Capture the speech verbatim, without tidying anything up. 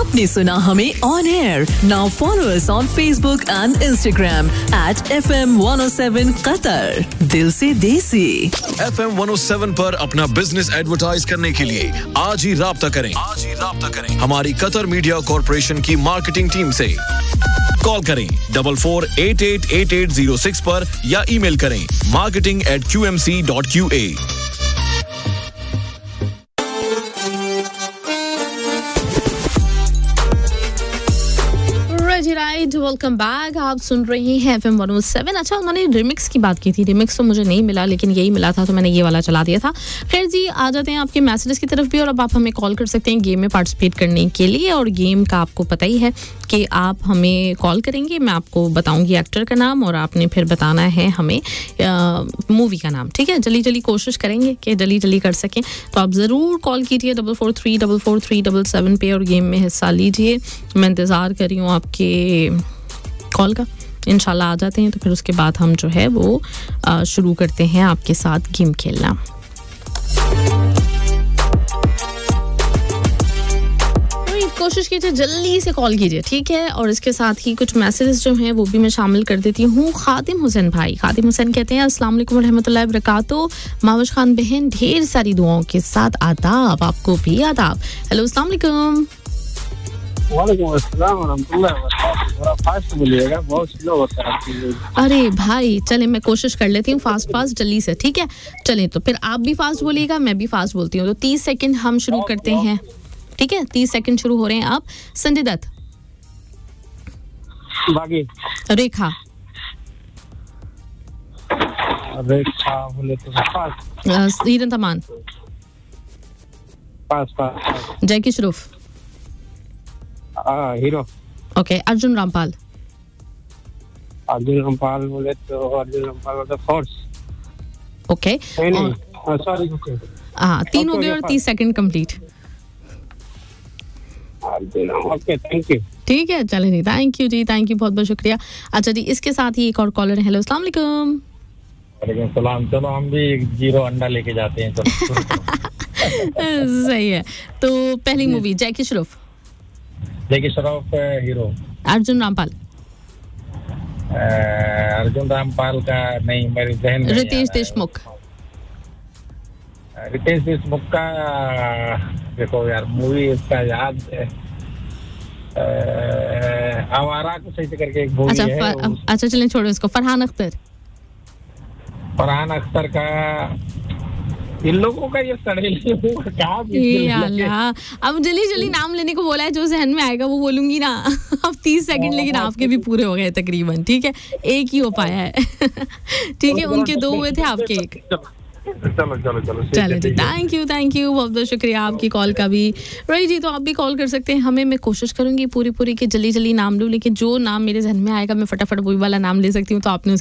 आपने सुना हमें on air. Now follow us on Facebook and Instagram at F M one O seven Qatar. दिल से देसी. F M one O seven पर अपना बिजनेस एडवर्टाइज करने के लिए आज ही राब्ता करें. आज ही राब्ता करें हमारी कतर मीडिया कॉर्पोरेशन की मार्केटिंग टीम से. कॉल करें double four eight eight eight eight zero six पर या ईमेल करें marketing eight Q M C dot Q A. Right, welcome back. आप सुन रहे हैं F M one O seven. अच्छा, उन्होंने रिमिक्स की बात की थी. रिमिक्स तो मुझे नहीं मिला, लेकिन यही मिला था तो मैंने ये वाला चला दिया था. खैर जी, आ जाते हैं आपके मैसेजेस की तरफ भी. और अब आप हमें कॉल कर सकते हैं गेम में पार्टिसिपेट करने के लिए. और गेम का आपको पता ही है कि आप हमें कॉल करेंगे, मैं आपको बताऊंगी एक्टर का नाम और आपने फिर बताना है हमें मूवी का नाम. ठीक है, जल्दी जल्दी कोशिश करेंगे कि जल्दी जल्दी कर सकें. तो आप ज़रूर कॉल कीजिए double four three double four three double seven पे और गेम में हिस्सा लीजिए. मैं इंतज़ार कर रही हूँ आपके कॉल का. इंशाल्लाह आ जाते हैं तो फिर उसके बाद हम जो है वो शुरू करते हैं आपके साथ गेम खेलना. कोशिश कीजिए जल्दी से कॉल कीजिए, ठीक है. और इसके साथ ही कुछ मैसेजेस जो हैं वो भी मैं शामिल कर देती हूँ. खादिम हुसैन भाई, खादिम हुसैन कहते हैं अस्सलाम वालेकुम रहमतुल्लाहि व बरकातहू. मावश खान बहन ढेर सारी दुआओं के साथ आदाब. आपको भी आदाब. हेलो, अस्सलाम वालेकुम. वालेकुम अस्सलाम व रहमतुल्लाहि व बरकातहू. थोड़ा फास्ट बोलिएगा, बहुत स्लो होता है आपकी. अरे भाई, चले मैं कोशिश कर लेती हूँ फास्ट फास्ट जल्दी से. ठीक है, चलें तो फिर आप भी फास्ट बोलिएगा, मैं भी फास्ट बोलती हूँ. तो तीस सेकंड हम शुरू करते हैं. ठीक है, तीस सेकंड शुरू हो रहे हैं. आप संजय दत्त, बागी, रेखा, रेखा बोले तो पास, हीरन तमान, पास पास, जैकी श्रूफ, हाँ हीरो. ओके. अर्जुन रामपाल, अर्जुन रामपाल बोले तो अर्जुन रामपाल बोले फोर्स. ओके. सॉरी, हाँ, तीन हो गए और तीस second complete. Okay, thank you. ठीक है, चलें जी. Thank you ji, thank you, बहुत बहुत शुक्रिया. अच्छा जी, इसके साथ ही एक और कॉलर है. हेलो, अस्सलाम वालेकुम. वालेकुम सलाम. चलो हम भी एक जीरो अंडा लेके जाते हैं. सही है. तो पहली मूवी जैकी श्रॉफ. जैकी श्रॉफ हीरो. अर्जुन रामपाल. अर्जुन रामपाल का नहीं, मेरी जहन में. रितेश देशमुख. रितेश देशमुख का देखो यार, मूवी इसका याद है. आवारा को सही से करके एक मूवी अच्छा, है. उस... अच्छा चलें, छोड़ो इसको. फरहान अख्तर. फरहान अख्तर का इन लोगों का ये सड़ेली अल्लाह. अब जल्दी जल्दी नाम लेने को बोला है, जो जहन में आएगा वो बोलूंगी ना. अब तीस सेकंड लेकिन आपके भी पूरे हो गए तकरीबन. ठीक है, एक ही हो पाया है. ठीक है, उनके दो हुए थे, आपके एक. चलो चलो चलो चलो जी, थैंक यू थैंक यू, बहुत बहुत शुक्रिया आपकी कॉल का भी. राइट जी, तो आप भी कॉल कर सकते हैं हमें. मैं कोशिश करूंगी पूरी पूरी कि जल्दी जल्दी नाम लूं, लेकिन जो नाम मेरे जहन में आएगा मैं फटाफट वही वाला नाम ले सकती हूँ. तो आपने